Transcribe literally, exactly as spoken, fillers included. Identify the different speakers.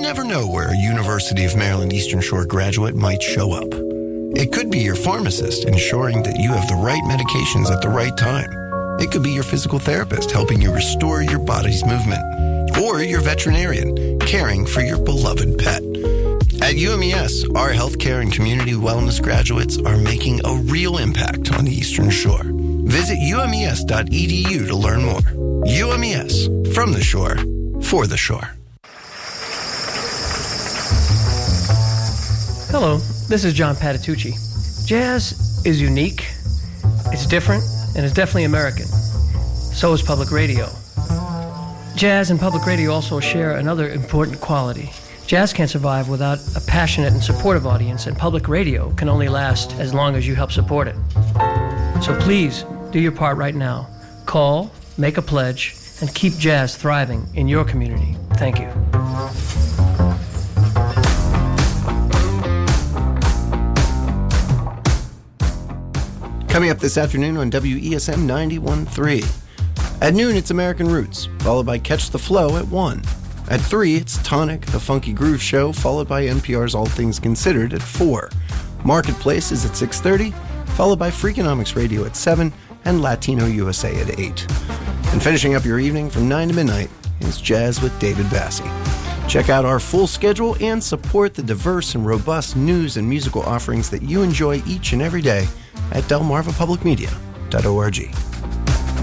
Speaker 1: never know where a University of Maryland Eastern Shore graduate might show up. It could be your pharmacist ensuring that you have the right medications at the right time. It could be your physical therapist helping you restore your body's movement. Or your veterinarian caring for your beloved pet. At U M E S, our healthcare and community wellness graduates are making a real impact on the Eastern Shore. Visit U M E S dot E D U to learn more. U M E S, from the shore, for the shore.
Speaker 2: Hello, this is John Patitucci. Jazz is unique, it's different, and it's definitely American. So is public radio. Jazz and public radio also share another important quality. Jazz can't survive without a passionate and supportive audience, and public radio can only last as long as you help support it. So please, do your part right now. Call, make a pledge, and keep jazz thriving in your community. Thank you.
Speaker 1: Coming up this afternoon on W E S M ninety-one point three. At noon, it's American Roots, followed by Catch the Flow at one. At three, it's Tonic, the Funky Groove Show, followed by N P R's All Things Considered at four. Marketplace is at six thirty, followed by Freakonomics Radio at seven, and Latino U S A at eight. And finishing up your evening from nine to midnight is Jazz with David Bassie. Check out our full schedule and support the diverse and robust news and musical offerings that you enjoy each and every day at delmarva public media dot org.